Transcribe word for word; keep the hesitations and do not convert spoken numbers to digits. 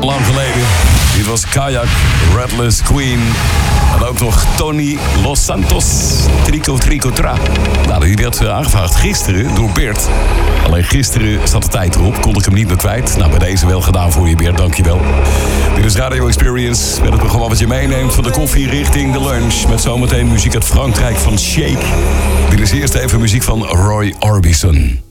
lang geleden. Dit was Kayak, Redless Queen. En ook nog Tony Los Santos, Trico Trico Tra. Nou, die werd aangevraagd gisteren door Bert. Alleen gisteren zat de tijd erop, kon ik hem niet meer kwijt. Nou, bij deze wel gedaan voor je, Bert, dankjewel. Dit is Radio Experience, met het programma wat je meeneemt van de koffie richting de lunch. Met zometeen muziek uit Frankrijk van Shake. Dit is eerst even muziek van Roy Orbison.